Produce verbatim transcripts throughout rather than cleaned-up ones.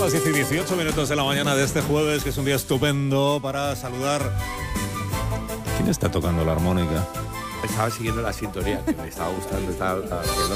las diez y dieciocho minutos de la mañana de este jueves, que es un día estupendo para saludar. ¿Quién está tocando la armónica? Estaba siguiendo la sintonía, que me estaba gustando, estaba haciendo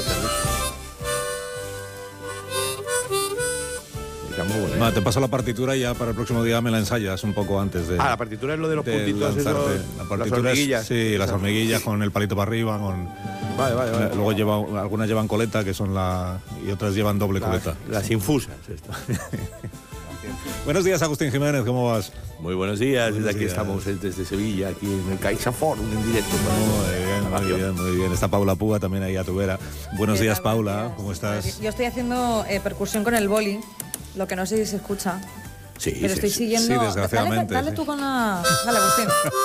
mucho. Va, te paso la partitura y ya para el próximo día me la ensayas un poco antes de... Ah, la partitura es lo de los de puntitos, lanzarte. esos, La partitura las hormiguillas. Es, sí, las hormiguillas con el palito para arriba, con... Vale, vale, vale. Luego lleva, algunas llevan coleta, que son la... y otras llevan doble Las, coleta. las infusas. Esto. Buenos días, Agustín Jiménez, ¿cómo vas? Muy buenos días, Buenos desde aquí días. estamos desde Sevilla, aquí en el CaixaForum, en directo. Muy bien, muy bien, muy bien. Está Paula Púa también ahí a tu vera. Buenos ¿Qué días, tal? Paula, Buenos días. ¿cómo estás? Yo estoy haciendo eh, percusión con el boli, lo que no sé si se escucha, Sí, pero sí, estoy sí. siguiendo... Sí, desgraciadamente, Dale, dale sí. tú con la... Dale, Agustín.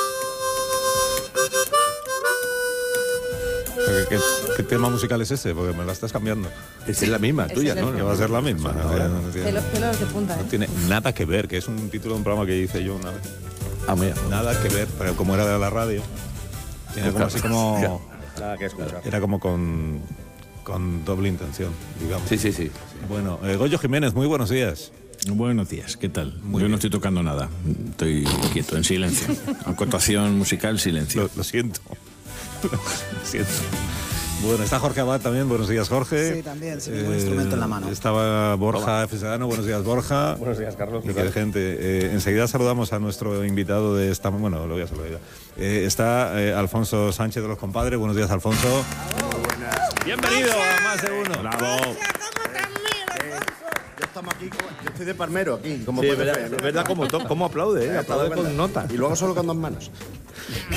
¿Qué, qué, qué tema musical es ese? Porque me la estás cambiando. Esa es la misma, Ese tuya, es el ¿no? Que va a ser la misma. No, no, no tiene, Pelos, pelos de punta, no ¿eh? tiene nada que ver, que es un título de un programa que hice yo una vez. Ah, mira. Nada que ver, pero como era de la radio, tiene como así como... Nada que escuchar. Era como con, con doble intención, digamos. Sí, sí, sí. Bueno, eh, Goyo Jiménez, muy buenos días. Buenos días, ¿qué tal? Muy Yo bien. no estoy tocando nada, estoy quieto, en silencio. Acotación musical, silencio. Lo, lo siento. Lo siento. Bueno, está Jorge Abad también. Buenos días, Jorge. Sí, también, sin ningún instrumento en la mano. Estaba Borja F. Sedano. Buenos días, Borja. Buenos días, Carlos. Y que gente. Eh, enseguida saludamos a nuestro invitado de esta... Bueno, lo voy a saludar ya. Eh, está eh, Alfonso Sánchez de los Compadres. Buenos días, Alfonso. Bienvenido a Más de Uno. Bravo. Yo estamos aquí, como- yo estoy de palmero aquí, como Sí, es puedes verdad, ver, ¿no? es verdad cómo, to- cómo aplaude, ¿eh? Eh, Aplaude todo con cuenta. nota. Y luego solo con dos manos.